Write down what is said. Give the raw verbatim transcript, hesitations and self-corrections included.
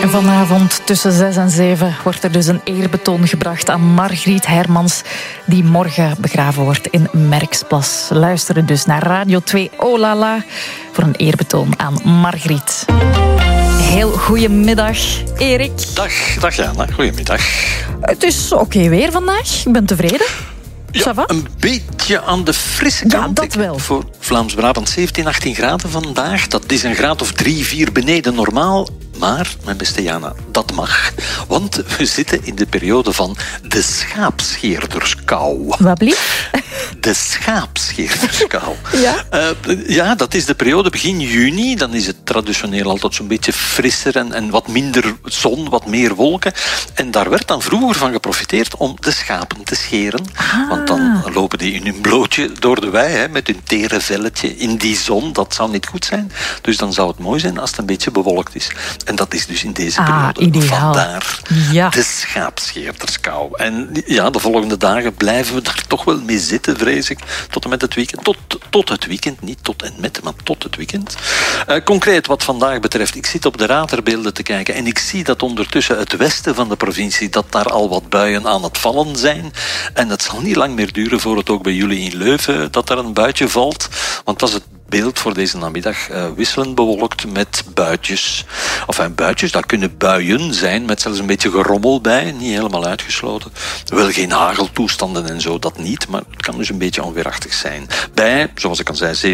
Vanavond tussen zes en zeven wordt er dus een eerbetoon gebracht aan Margriet Hermans, die morgen begraven wordt in Merksplas. Luisteren dus naar Radio twee Oh La La voor een eerbetoon aan Margriet. Heel goedemiddag, Erik. Dag, dag Jana, goedemiddag. Het is oké okay weer vandaag, ik ben tevreden. Ja, een beetje aan de frisse kant. Ja, dat wel. Voor Vlaams-Brabant zeventien, achttien graden vandaag. Dat is een graad of drie, vier beneden normaal. Maar, mijn beste Jana, dat mag. Want we zitten in de periode van de schaapscheerderskou. Wat blieft? De schaapscheerderskou. Ja? Uh, ja, dat is de periode begin juni. Dan is het traditioneel altijd zo'n beetje frisser en, en wat minder zon, wat meer wolken. En daar werd dan vroeger van geprofiteerd om de schapen te scheren. Ah. Want dan lopen die in hun blootje door de wei, hè, met hun tere velletje in die zon. Dat zou niet goed zijn. Dus dan zou het mooi zijn als het een beetje bewolkt is. En dat is dus in deze periode. Ah, ideaal. Vandaar ja. de schaapscheerderskou. En ja, de volgende dagen blijven we daar toch wel mee zitten, vrees ik. Tot en met het weekend. Tot, tot het weekend. Niet tot en met, maar tot het weekend. Uh, concreet wat vandaag betreft. Ik zit op de radarbeelden te kijken. En ik zie dat ondertussen het westen van de provincie, dat daar al wat buien aan het vallen zijn. En het zal niet lang meer duren voor het ook bij jullie in Leuven dat er een buitje valt. Want dat is het beeld voor deze namiddag, uh, wisselend bewolkt met buitjes. Enfin, buitjes, dat kunnen buien zijn, met zelfs een beetje gerommel bij, niet helemaal uitgesloten. Wel geen hageltoestanden en zo, dat niet, maar het kan dus een beetje onweerachtig zijn. Bij, zoals ik al zei,